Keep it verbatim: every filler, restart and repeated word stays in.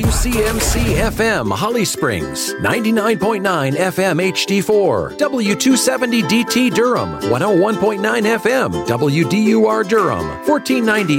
W C M C F M Holly Springs, ninety-nine point nine F M H D four, W two seventy D T Durham, one oh one point nine F M W D U R Durham, fourteen ninety